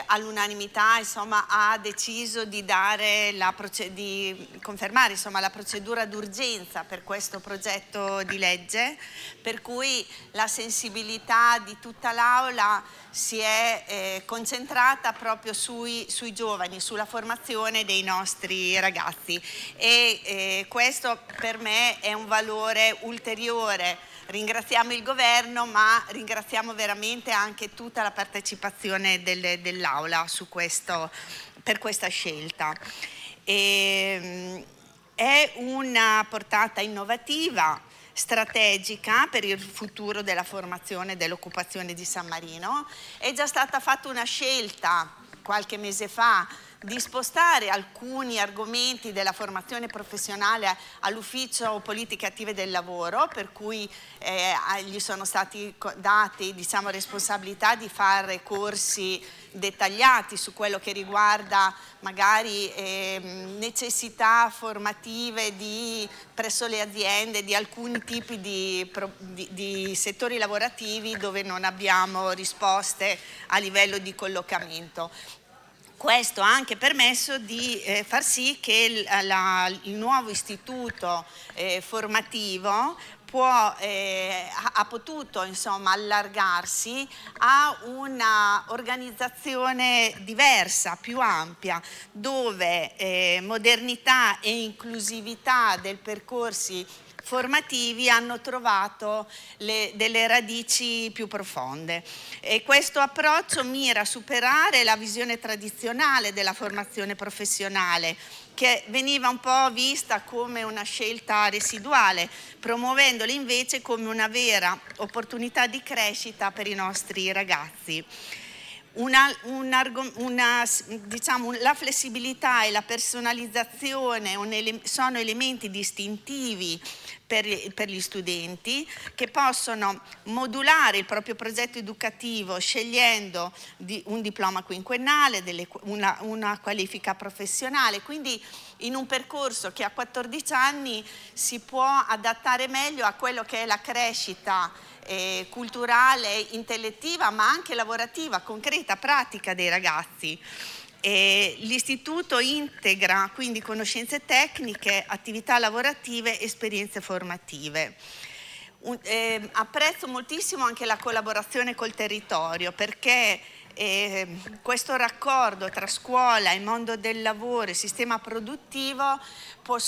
all'unanimità ha deciso di confermare la procedura d'urgenza per questo progetto di legge, per cui la sensibilità di tutta l'Aula si è concentrata proprio sui giovani, sulla formazione dei nostri ragazzi, e questo per me è un valore ulteriore. Ringraziamo il governo, ma ringraziamo veramente anche tutta la partecipazione dell'Aula per questa scelta. È una portata innovativa, strategica per il futuro della formazione e dell'occupazione di San Marino. È già stata fatta una scelta qualche mese fa di spostare alcuni argomenti della formazione professionale all'ufficio politiche attive del lavoro, per cui gli sono stati dati responsabilità di fare corsi dettagliati su quello che riguarda magari necessità formative presso le aziende di alcuni tipi di settori lavorativi dove non abbiamo risposte a livello di collocamento. Questo ha anche permesso di far sì che il nuovo istituto formativo ha potuto allargarsi a una organizzazione diversa, più ampia, dove modernità e inclusività dei percorsi formativi hanno trovato delle radici più profonde, e questo approccio mira a superare la visione tradizionale della formazione professionale, che veniva un po' vista come una scelta residuale, promuovendola invece come una vera opportunità di crescita per i nostri ragazzi. La flessibilità e la personalizzazione sono elementi distintivi per gli studenti, che possono modulare il proprio progetto educativo scegliendo un diploma quinquennale, una qualifica professionale, quindi in un percorso che a 14 anni si può adattare meglio a quello che è la crescita culturale, intellettiva, ma anche lavorativa, concreta, pratica dei ragazzi. L'istituto integra quindi conoscenze tecniche, attività lavorative, esperienze formative. Apprezzo moltissimo anche la collaborazione col territorio, perché questo raccordo tra scuola, il mondo del lavoro e il sistema produttivo può